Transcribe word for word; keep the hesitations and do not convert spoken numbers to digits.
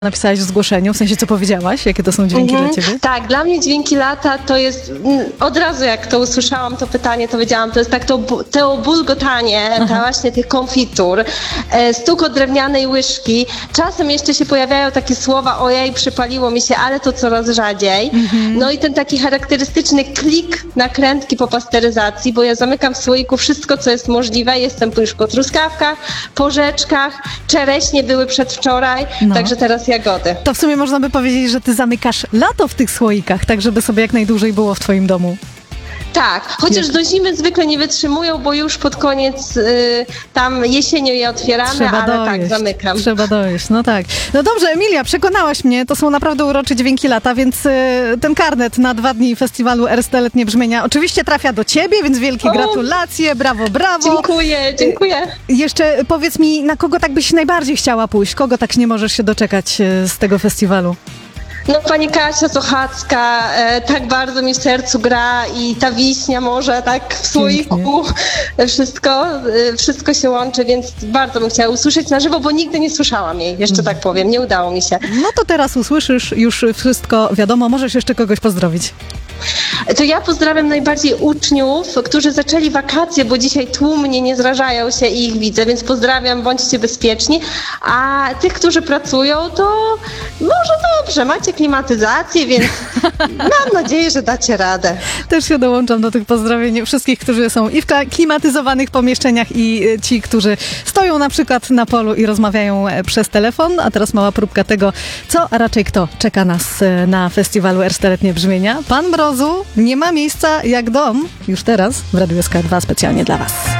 Napisałaś w zgłoszeniu, w sensie co powiedziałaś? Jakie to są dźwięki Mhm. dla ciebie? Tak, dla mnie dźwięki lata to jest, mm, od razu jak to usłyszałam, to pytanie, to wiedziałam, to jest tak to, bu- to bulgotanie, ta właśnie tych konfitur, e, stuk od drewnianej łyżki. Czasem jeszcze się pojawiają takie słowa, ojej, przypaliło mi się, ale to coraz rzadziej. No i ten taki charakterystyczny klik nakrętki po pasteryzacji, bo ja zamykam w słoiku wszystko, co jest możliwe. Jestem już po truskawkach, po rzeczkach, czereśnie były przedwczoraj, No. także teraz jagody. To w sumie można by powiedzieć, że ty zamykasz lato w tych słoikach, tak żeby sobie jak najdłużej było w twoim domu. Tak, chociaż Jest. do zimy zwykle nie wytrzymują, bo już pod koniec y, tam jesienią je otwieramy, Trzeba ale dojeść. tak, zamykam. Trzeba dojeść, no tak. No dobrze, Emilia, przekonałaś mnie, to są naprawdę urocze dźwięki lata, więc y, ten karnet na dwa dni festiwalu Ersteletnie Brzmienia oczywiście trafia do ciebie, więc wielkie O! gratulacje, brawo, brawo. Dziękuję, dziękuję. Jeszcze powiedz mi, na kogo tak byś najbardziej chciała pójść? Kogo tak nie możesz się doczekać y, z tego festiwalu? No pani Kasia Sochacka, e, tak bardzo mi w sercu gra i ta wiśnia może tak w słoiku, wszystko, e, wszystko się łączy, więc bardzo bym chciała usłyszeć na żywo, bo nigdy nie słyszałam jej, jeszcze tak powiem, nie udało mi się. No to teraz usłyszysz już wszystko wiadomo, możesz jeszcze kogoś pozdrowić. To ja pozdrawiam najbardziej uczniów, którzy zaczęli wakacje, bo dzisiaj tłumnie nie zrażają się i ich widzę, więc pozdrawiam, bądźcie bezpieczni. A tych, którzy pracują, to może dobrze, macie klimatyzację, więc mam nadzieję, że dacie radę. Też się dołączam do tych pozdrowień wszystkich, którzy są i w kla- klimatyzowanych pomieszczeniach i e, ci, którzy stoją na przykład na polu i rozmawiają e, przez telefon. A teraz mała próbka tego, co, a raczej kto czeka nas e, na festiwalu Ersteletnie Brzmienia. Pan Mrozu, nie ma miejsca jak dom. Już teraz w Radiu S K dwa specjalnie dla was.